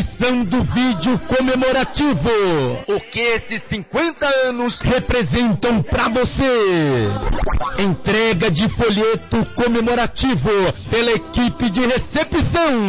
exibição do vídeo comemorativo. O que esses 50 anos representam para você. Entrega de folheto comemorativo pela equipe de recepção.